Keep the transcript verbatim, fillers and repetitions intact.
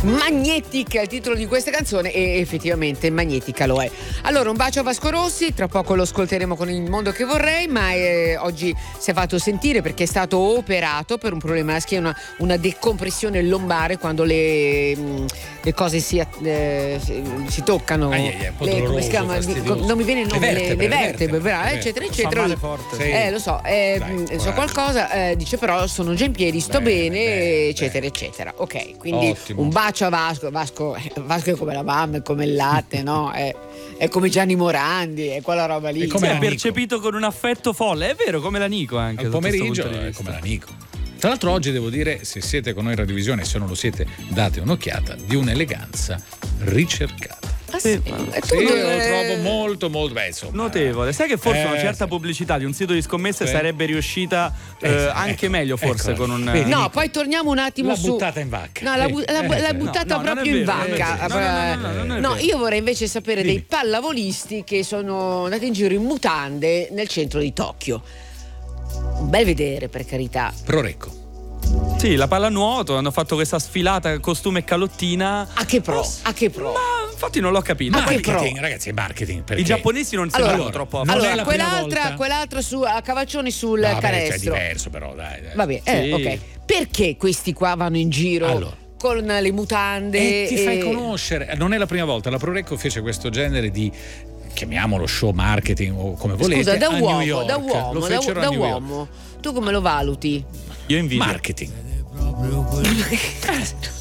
Magnetic è il titolo di questa canzone e effettivamente magnetica lo è. Allora, un bacio a Vasco Rossi, tra poco lo ascolteremo con Il mondo che vorrei, ma eh, oggi si è fatto sentire perché è stato operato per un problema alla schiena, una, una decompressione lombare quando le, le cose si, eh, si toccano. Ah, yeah, yeah, le, come si chiama? Non mi viene il nome, le vertebre, le vertebre, vertebre eccetera, eccetera. Male forte. Sì. Eh, lo so, eh, Dai, so qualcosa, eh, dice però sono già in piedi, sto Bene, bene, bene, eccetera, bene. eccetera. Ok, quindi Ottimo. un bacio a Vasco. Vasco, Vasco è come la mamma, è come il latte, no? È, è come Gianni Morandi, è quella roba lì. È come Sì, è l'amico. percepito con un affetto folle, è vero, come la Nico anche. Al sotto questo pomeriggio punto di è vista. come l'amico. Tra l'altro oggi devo dire, se siete con noi in Radiovisione, se non lo siete, date un'occhiata, di un'eleganza ricercata. Ah, sì. Sì, E tu Sì, lo eh, trovo molto molto beh, insomma. Notevole. Sai che forse Eh, una certa sì. pubblicità di un sito di scommesse Sì. sarebbe riuscita eh, Eh, sì, anche ecco, meglio forse ecco. con un Vedi, No, Nico, poi torniamo un attimo l'ha su. buttata in vacca. No, l'ha, Eh, bu- l'ha, eh, l'ha sì. buttata No, no, non proprio è in vero, non è vacca. vero. No, no, no, no, non è No, vero. io vorrei invece sapere Dimmi. dei pallavolisti che sono andati in giro in mutande nel centro di Tokyo. Un bel vedere, per carità. Prorecco. Sì, la pallanuoto, hanno fatto questa sfilata costume e calottina. A che pro? A che pro? Ma infatti non l'ho capito. Ma che pro? Marketing, ragazzi, è marketing. Perché... I giapponesi non Allora, sembrano troppo non è Allora, la prima quell'altra, volta. quell'altra su, a cavalcioni sul No, vabbè, canestro. cioè, è diverso però, dai. dai. Vabbè, eh, Sì. ok. Perché questi qua vanno in giro Allora. con le mutande? E ti fai e- conoscere. Non è la prima volta. La Prorecco fece questo genere di, chiamiamolo show marketing o come volete. Scusa, da a New uomo, York. da Lo uomo, da, fecero a da New York. uomo. Tu come lo valuti? Io invidio. Marketing.